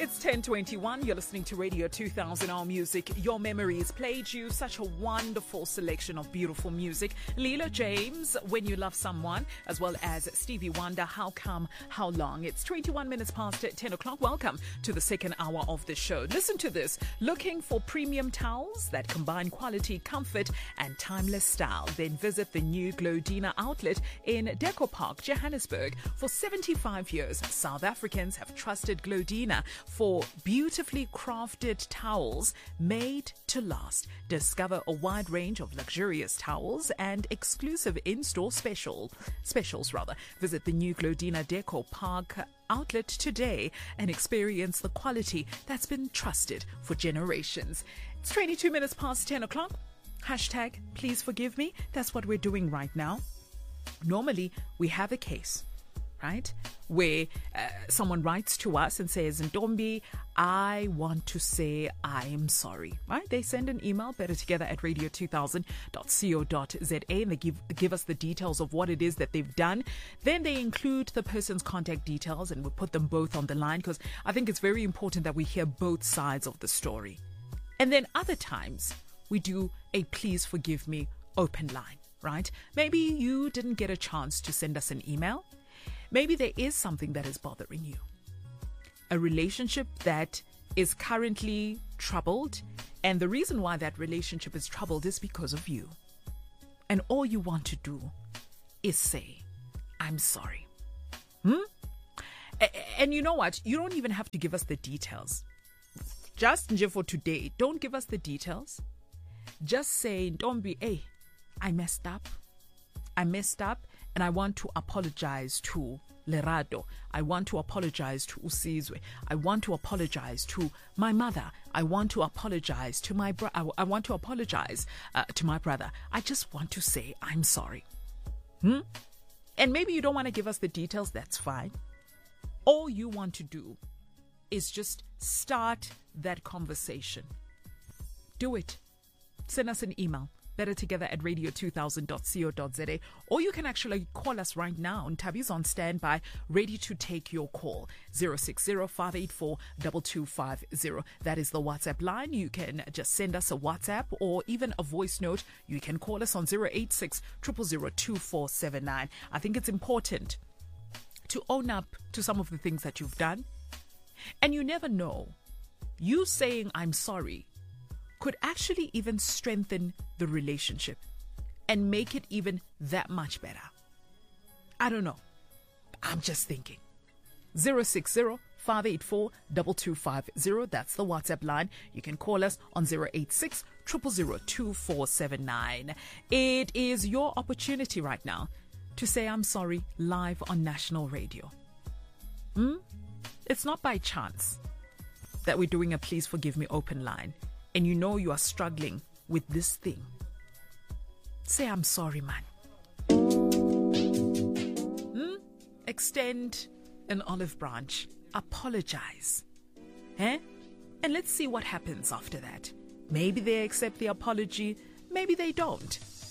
It's 10:21. You're listening to Radio 2000 Our Music. Your memories played you such a wonderful selection of beautiful music. Leela James, When You Love Someone, as well as Stevie Wonder, How Come, How Long. It's 21 minutes past 10 o'clock. Welcome to the second hour of the show. Listen to this. Looking for premium towels that combine quality, comfort, and timeless style? Then visit the new Glodina outlet in Deco Park, Johannesburg. For 75 years, South Africans have trusted Glodina for beautifully crafted towels made to last. Discover a wide range of luxurious towels and exclusive in-store specials. Visit the new Glodina Deco Park outlet today and experience the quality that's been trusted for generations. It's 22 minutes past 10 o'clock. Hashtag please forgive me. That's what we're doing right now. Normally, we have a case, right, where someone writes to us and says, Ntombi, I want to say I am sorry, right? They send an email, bettertogether@radio2000.co.za, and they give us the details of what it is that they've done. Then they include the person's contact details, and we put them both on the line because I think it's very important that we hear both sides of the story. And then other times, we do a please forgive me open line, right? Maybe you didn't get a chance to send us an email. Maybe there is something that is bothering you. A relationship that is currently troubled, and the reason why that relationship is troubled is because of you. And all you want to do is say, I'm sorry. And you know what? You don't even have to give us the details. Just for today, don't give us the details. Just say, Ntombi, hey, I messed up, and I want to apologize to Lerado. I want to apologize to Usizwe. I want to apologize to my mother. I want to apologize to my I want to apologize to my brother. I just want to say I'm sorry. And maybe you don't want to give us the details. That's fine. All you want to do is just start that conversation. Do it. Send us an email, bettertogether@radio2000.co.za, or you can actually call us right now. And Tabi's on standby, ready to take your call. 060-584-2250. That is the WhatsApp line. You can just send us a WhatsApp or even a voice note. You can call us on 086-000-2479. I think it's important to own up to some of the things that you've done. And you never know. You saying I'm sorry could actually even strengthen the relationship and make it even that much better. I don't know. I'm just thinking. 060-584-2250. That's the WhatsApp line. You can call us on 086-000-2479. It is your opportunity right now to say I'm sorry live on national radio. It's not by chance that we're doing a please forgive me open line. And you know you are struggling with this thing. Say, I'm sorry, man. Extend an olive branch. Apologize. And let's see what happens after that. Maybe they accept the apology. Maybe they don't.